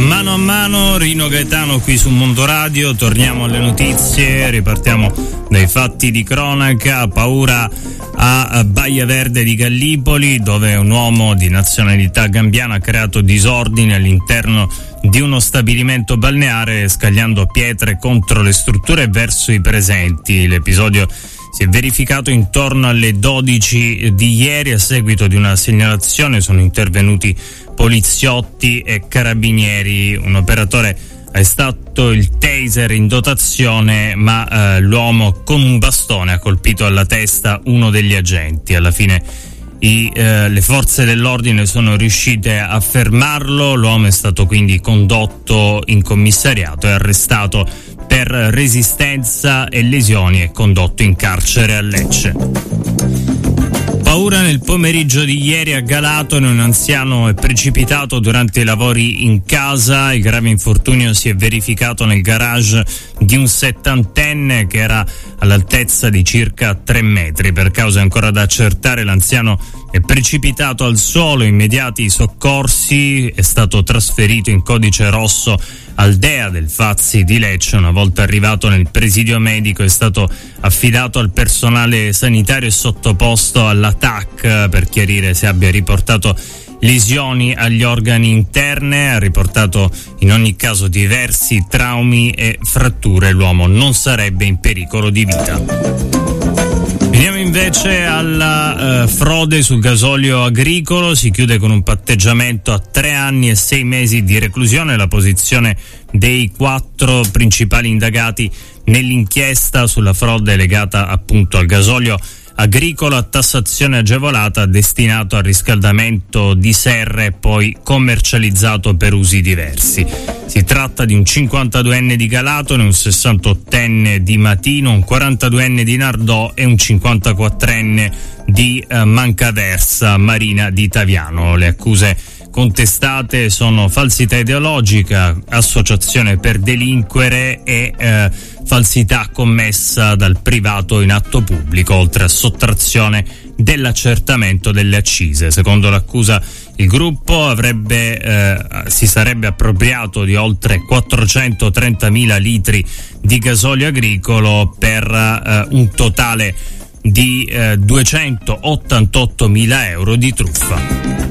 A mano, Rino Gaetano qui su Mondo Radio. Torniamo alle notizie, ripartiamo dai fatti di cronaca. Paura a Baia Verde di Gallipoli, dove un uomo di nazionalità gambiana ha creato disordine all'interno di uno stabilimento balneare, scagliando pietre contro le strutture e verso i presenti. L'episodio si è verificato intorno alle 12 di ieri. A seguito di una segnalazione sono intervenuti poliziotti e carabinieri. Un operatore ha estratto il taser in dotazione, ma l'uomo con un bastone ha colpito alla testa uno degli agenti. Alla fine le forze dell'ordine sono riuscite a fermarlo. L'uomo è stato quindi condotto in commissariato e arrestato per resistenza e lesioni e condotto in carcere a Lecce. Paura nel pomeriggio di ieri a Galatone, un anziano è precipitato durante i lavori in casa. Il grave infortunio si è verificato nel garage di un settantenne che era all'altezza di circa 3 metri. Per cause ancora da accertare, l'anziano è precipitato al suolo. Immediati i soccorsi, è stato trasferito in codice rosso al DEA del Fazzi di Lecce. Una volta arrivato nel presidio medico è stato affidato al personale sanitario e sottoposto alla TAC per chiarire se abbia riportato lesioni agli organi interne. Ha riportato in ogni caso diversi traumi e fratture. L'uomo non sarebbe in pericolo di vita. Veniamo invece alla frode sul gasolio agricolo. Si chiude con un patteggiamento a 3 anni e 6 mesi di reclusione. La posizione dei 4 principali indagati nell'inchiesta sulla frode legata appunto al gasolio agricolo a tassazione agevolata destinato al riscaldamento di serre e poi commercializzato per usi diversi. Si tratta di un 52enne di Galatone, un 68enne di Matino, un 42enne di Nardò e un 54enne di Mancaversa, Marina di Taviano. Le accuse contestate sono falsità ideologica, associazione per delinquere e falsità commessa dal privato in atto pubblico, oltre a sottrazione dell'accertamento delle accise. Secondo l'accusa, il gruppo si sarebbe appropriato di oltre 430.000 litri di gasolio agricolo per un totale di 288.000 euro di truffa.